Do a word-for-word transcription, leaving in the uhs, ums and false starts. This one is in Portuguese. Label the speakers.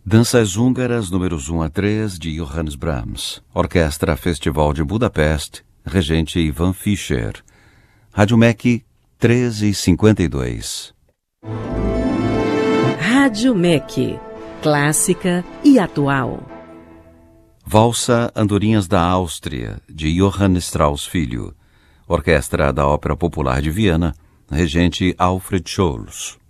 Speaker 1: Danças húngaras números um a três de Johannes Brahms. Orquestra Festival de Budapeste, regente Ivan Fischer. Rádio M E C treze e cinquenta e dois.
Speaker 2: Rádio M E C, clássica e atual.
Speaker 1: Valsa Andorinhas da Áustria, de Johann Strauss Filho. Orquestra da Ópera Popular de Viena, regente Alfred Scholz.